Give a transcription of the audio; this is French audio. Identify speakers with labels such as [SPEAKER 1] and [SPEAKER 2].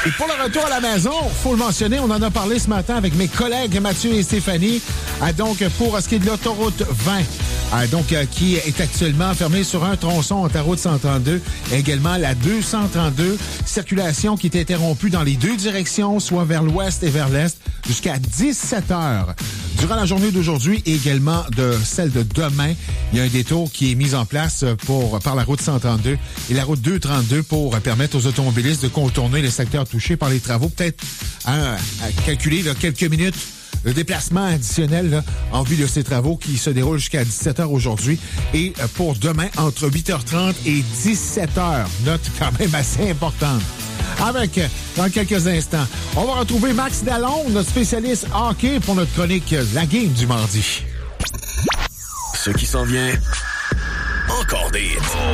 [SPEAKER 1] Et pour le retour à la maison, faut le mentionner, on en a parlé ce matin avec mes collègues Mathieu et Stéphanie. Donc, pour ce qui est de l'autoroute 20, qui est actuellement fermée sur un tronçon entre la route 132, également la 232, circulation qui est interrompue dans les deux directions, soit vers l'ouest et vers l'est, jusqu'à 17 heures. Durant la journée d'aujourd'hui et également de celle de demain, il y a un détour qui est mis en place par la route 132 et la route 232 pour permettre aux automobilistes de contourner les secteurs touchés par les travaux. Peut-être à calculer quelques minutes de déplacement additionnel là, en vue de ces travaux qui se déroulent jusqu'à 17h aujourd'hui. Et pour demain, entre 8h30 et 17h, note quand même assez importante. Avec, dans quelques instants, on va retrouver Max Dallon, notre spécialiste hockey, pour notre chronique La Game du mardi.
[SPEAKER 2] Ce qui s'en vient, encore des hits.